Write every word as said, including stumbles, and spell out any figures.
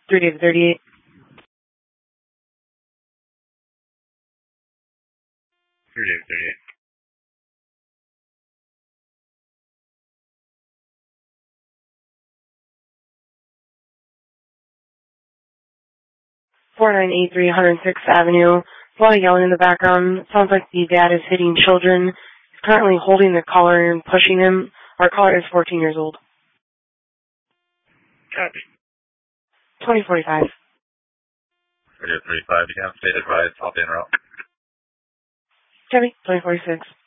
three David thirty-eight. three David thirty-eight. forty-nine eighty-three one oh sixth Avenue. There's a lot of yelling in the background. It sounds like the dad is hitting children. He's currently holding the collar and pushing him. Our caller is fourteen years old. Copy. twenty forty-five. thirty-five, you can have state advised. I'll be in route. Copy. twenty forty-six.